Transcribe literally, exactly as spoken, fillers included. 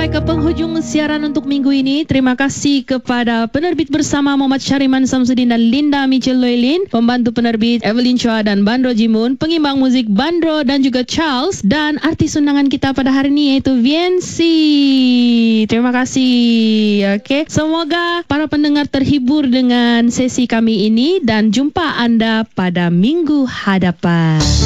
sampai ke penghujung siaran untuk minggu ini. Terima kasih kepada penerbit bersama Muhammad Syariman Samsudin dan Linda Mitchell Loylin, pembantu penerbit Evelyn Chua dan Bandro Jimun, pengimbang muzik Bandro dan juga Charles, dan artis undangan kita pada hari ini iaitu Viensi. Terima kasih. Okey, semoga para pendengar terhibur dengan sesi kami ini dan jumpa anda pada minggu hadapan.